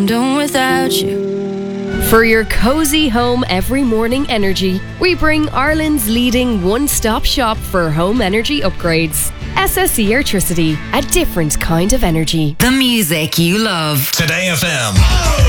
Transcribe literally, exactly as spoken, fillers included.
done without you. For your cozy home every morning energy, we bring Ireland's leading one-stop shop for home energy upgrades. S S E Airtricity, a different kind of energy. The music you love. Today F M.